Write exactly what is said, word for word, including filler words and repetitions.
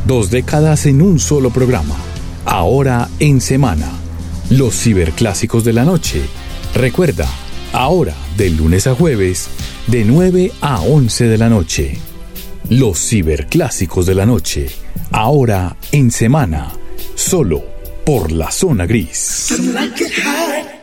Dos décadas en un solo programa. Ahora en semana. Los ciberclásicos de la noche. Recuerda, ahora de lunes a jueves, de nueve a once de la noche. Los ciberclásicos de la noche. Ahora en semana. Solo por La Zona Gris.